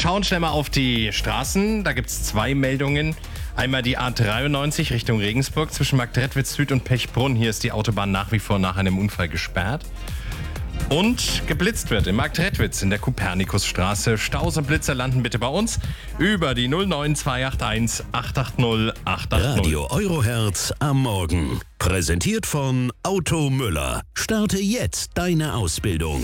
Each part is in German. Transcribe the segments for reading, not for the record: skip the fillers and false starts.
schauen schnell mal auf die Straßen. Da gibt es 2 Meldungen. Einmal die A93 Richtung Regensburg zwischen Marktredwitz Süd und Pechbrunn. Hier ist die Autobahn nach wie vor nach einem Unfall gesperrt. Und geblitzt wird in Marktredwitz in der Kopernikusstraße. Staus und Blitzer landen bitte bei uns über die 09281 880 880. Radio Eurohertz am Morgen. Präsentiert von Auto Müller. Starte jetzt deine Ausbildung.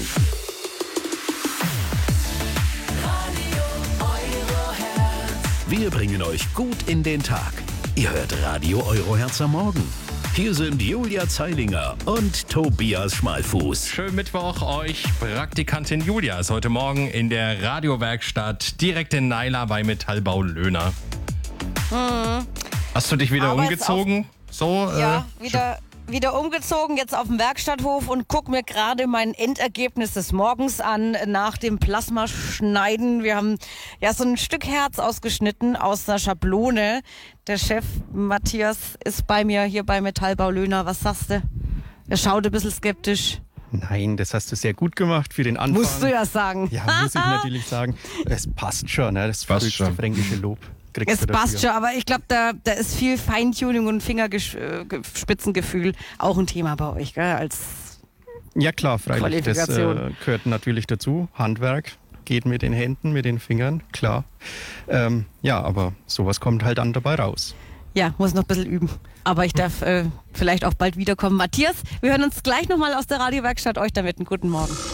Wir bringen euch gut in den Tag. Ihr hört Radio Eurohertz am Morgen. Hier sind Julia Zeilinger und Tobias Schmalfuß. Schönen Mittwoch euch. Praktikantin Julia ist heute Morgen in der Radiowerkstatt direkt in Naila bei Metallbau Löhner. Hast du dich wieder umgezogen? Ja, wieder umgezogen, jetzt auf dem Werkstatthof und guck mir gerade mein Endergebnis des Morgens an nach dem Plasmaschneiden. Wir haben ja so ein Stück Herz ausgeschnitten aus einer Schablone. Der Chef Matthias ist bei mir hier bei Metallbau Löhner. Was sagst du? Er schaut ein bisschen skeptisch. Nein, das hast du sehr gut gemacht für den Anfang. Musst du ja sagen. Ja, muss ich natürlich sagen. Es passt schon, ne? Das Passt höchste schon. fränkische Lob. Es passt schon, aber ich glaube, da ist viel Feintuning und Fingerspitzengefühl auch ein Thema bei euch, gell? Als Ja klar, freilich, das Qualifikation. gehört natürlich dazu. Handwerk geht mit den Händen, mit den Fingern, klar. Ja, aber sowas kommt halt dann dabei raus. Ja, muss noch ein bisschen üben. Aber ich darf vielleicht auch bald wiederkommen. Matthias, wir hören uns gleich nochmal aus der Radiowerkstatt. Euch damit einen guten Morgen.